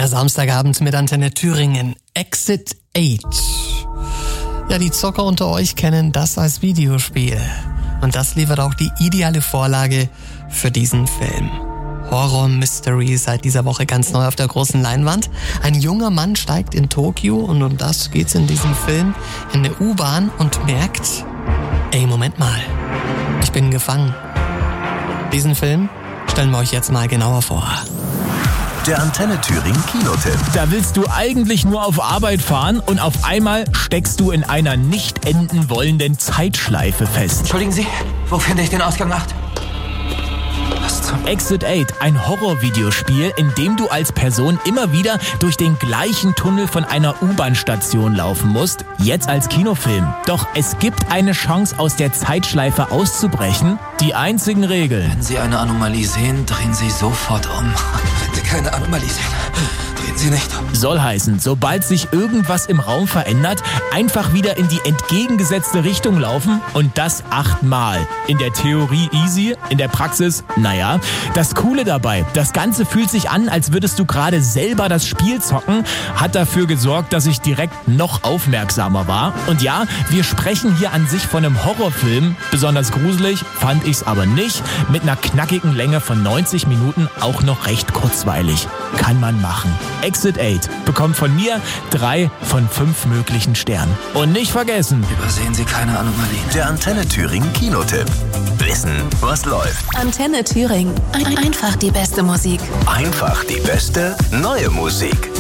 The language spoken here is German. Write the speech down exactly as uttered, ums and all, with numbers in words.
Der Samstagabend mit Antenne Thüringen. Exit acht. Ja, die Zocker unter euch kennen das als Videospiel. Und das liefert auch die ideale Vorlage für diesen Film. Horror-Mystery seit dieser Woche ganz neu auf der großen Leinwand. Ein junger Mann steigt in Tokio und um das geht's in diesem Film in eine U-Bahn und merkt, ey, Moment mal, ich bin gefangen. Diesen Film stellen wir euch jetzt mal genauer vor. Der Antenne Thüringen Kinotipp. Da willst du eigentlich nur auf Arbeit fahren und auf einmal steckst du in einer nicht enden wollenden Zeitschleife fest. Entschuldigen Sie, wo finde ich den Ausgang acht? Exit acht, ein Horror-Videospiel, in dem du als Person immer wieder durch den gleichen Tunnel von einer U-Bahn-Station laufen musst, jetzt als Kinofilm. Doch es gibt eine Chance, aus der Zeitschleife auszubrechen. Die einzigen Regeln. Wenn Sie eine Anomalie sehen, drehen Sie sofort um. Wenn Sie keine Anomalie sehen, drehen Sie nicht um. Soll heißen, sobald sich irgendwas im Raum verändert, einfach wieder in die entgegengesetzte Richtung laufen und das achtmal. In der Theorie easy, in der Praxis, naja. Das Coole dabei, das Ganze fühlt sich an, als würdest du gerade selber das Spiel zocken, hat dafür gesorgt, dass ich direkt noch aufmerksamer war. Und ja, wir sprechen hier an sich von einem Horrorfilm. Besonders gruselig fand ich's aber nicht. Mit einer knackigen Länge von neunzig Minuten auch noch recht kurzweilig. Kann man machen. Exit acht bekommt von mir drei von fünf möglichen Sternen. Und nicht vergessen, übersehen Sie keine Anomalien. Der Antenne Thüringen Kinotipp. Wissen, was läuft. Antenne Thüringen. Ein- Einfach die beste Musik. Einfach die beste neue Musik.